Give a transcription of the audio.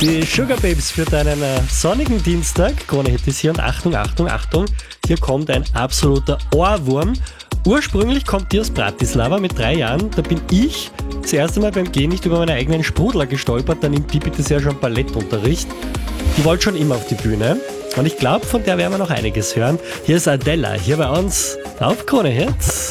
Die Sugar Babes für deinen sonnigen Dienstag. Krone Hit ist hier und Achtung, Achtung, Achtung. Hier kommt ein absoluter Ohrwurm. Ursprünglich kommt die aus Bratislava mit 3 Jahren. Da bin ich das erste Mal beim Gehen nicht über meine eigenen Sprudler gestolpert. Da nimmt die bitte sehr schon Ballettunterricht. Die wollte schon immer auf die Bühne. Und ich glaube, von der werden wir noch einiges hören. Hier ist Adela, hier bei uns auf Krone Hit.